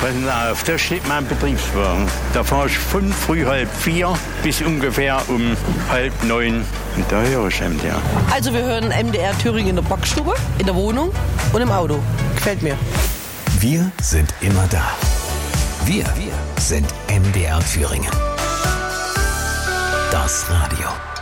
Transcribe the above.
Passen Sie auf, da steht mein Betriebswagen. Da fahre ich von früh 3:30 bis ungefähr um 8:30. Und da höre ich MDR. Also wir hören MDR Thüringen in der Backstube, in der Wohnung und im Auto. Gefällt mir. Wir sind immer da. Wir sind MDR Thüringen. Das Radio.